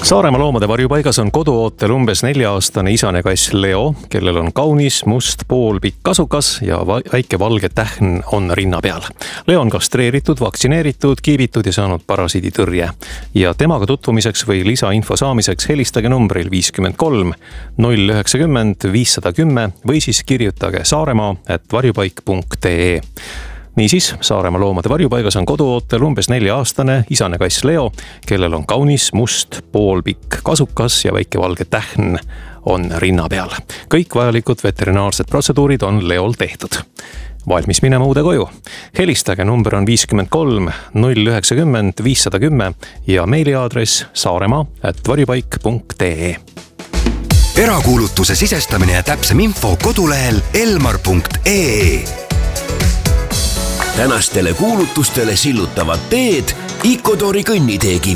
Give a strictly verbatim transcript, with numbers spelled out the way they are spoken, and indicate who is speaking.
Speaker 1: Saaremaa loomade varjupaigas on koduootel umbes nelja-aastane isane kass Leo, kellel on kaunis must poolpikk kasukas ja väike valge tähn on rinna peal. Leo on kastreeritud, vaktsineeritud, kiibitud ja saanud parasiiditõrje. Ja temaga tutvumiseks või lisainfo saamiseks helistage numbril viiskümmend kolm null üheksakümmend viissada kümme või siis kirjutage saaremaa at varjupaik punkt ee. Niisiis, Saaremaa loomade varjupaigas on koduootel umbes nelja-aastane isane kass Leo, kellel on kaunis must poolpikk kasukas ja väike valge tähn on rinna peal. Kõik vajalikud veterinaarsed protseduurid on Leol tehtud. Valmis minema uude koju. Helistage, number on viiskümmend kolm null üheksakümmend viissada kümme ja meiliaadress saaremaa at varjupaik punkt ee.
Speaker 2: Erakuulutuse sisestamine ja täpsem info kodulehel elmar punkt ee.
Speaker 3: Tänastele kuulutustele sillutavad teed Icodori kõnniteekivi.